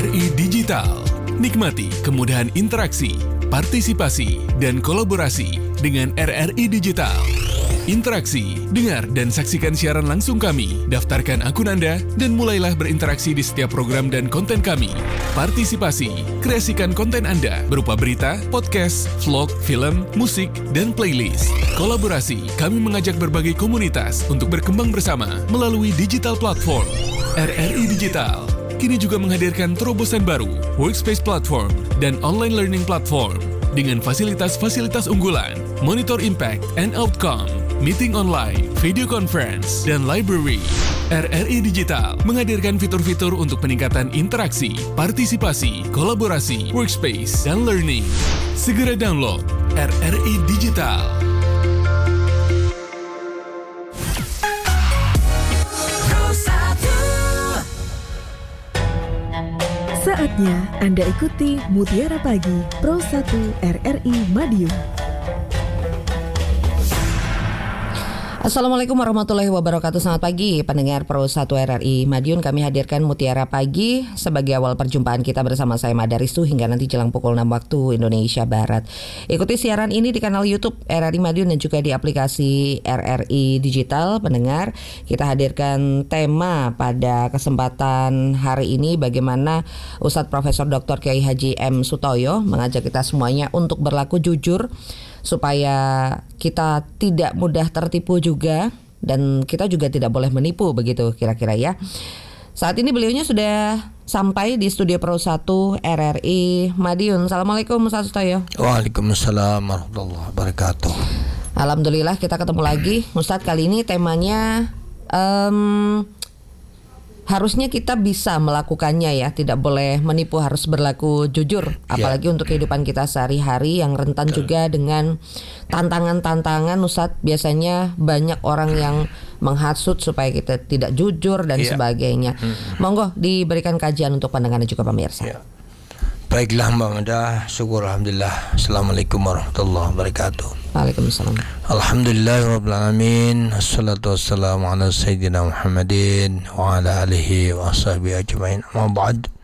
RRI Digital. Nikmati kemudahan interaksi, partisipasi, dan kolaborasi dengan RRI Digital. Interaksi, dengar dan saksikan siaran langsung kami, daftarkan akun Anda, dan mulailah berinteraksi di setiap program dan konten kami. Partisipasi, kreasikan konten Anda berupa berita, podcast, vlog, film, musik, dan playlist. Kolaborasi, kami mengajak berbagai komunitas untuk berkembang bersama melalui digital platform. RRI Digital kini juga menghadirkan terobosan baru, workspace platform, dan online learning platform dengan fasilitas-fasilitas unggulan, monitor impact and outcome, meeting online, video conference, dan library. RRI Digital menghadirkan fitur-fitur untuk peningkatan interaksi, partisipasi, kolaborasi, workspace, dan learning. Segera download RRI Digital. Saatnya Anda ikuti Mutiara Pagi Pro 1 RRI Madiun. Assalamualaikum warahmatullahi wabarakatuh. Selamat pagi pendengar Pro 1 RRI Madiun. Kami hadirkan Mutiara Pagi sebagai awal perjumpaan kita bersama saya Mada Ristu hingga nanti jelang pukul 6 waktu Indonesia Barat. Ikuti siaran ini di kanal YouTube RRI Madiun dan juga di aplikasi RRI Digital. Pendengar, kita hadirkan tema pada kesempatan hari ini bagaimana Ustadz Profesor Dr. Kiai Haji M. Sutoyo mengajak kita semuanya untuk berlaku jujur supaya kita tidak mudah tertipu juga dan kita juga tidak boleh menipu, begitu kira-kira ya. Saat ini beliaunya sudah sampai di studio Pro 1 RRI Madiun. Assalamualaikum Ustaz Sutoyo. Waalaikumsalam warahmatullahi wabarakatuh. Alhamdulillah kita ketemu lagi Ustadz. Kali ini temanya harusnya kita bisa melakukannya ya, tidak boleh menipu, harus berlaku jujur. Apalagi untuk kehidupan kita sehari-hari yang rentan juga dengan tantangan-tantangan Ustadz. Biasanya banyak orang yang menghasut supaya kita tidak jujur dan sebagainya. Monggo diberikan kajian untuk pandangan dan juga pemirsa. Baiklah Mbak Mada, syukur alhamdulillah. Assalamualaikum warahmatullahi wabarakatuh. Waalaikumsalam. Alhamdulillahirabbil alamin. Wassalatu wassalamu ala sayyidina Muhammadin wa ala alihi wa sahbihi ajmain. Amma ba'd.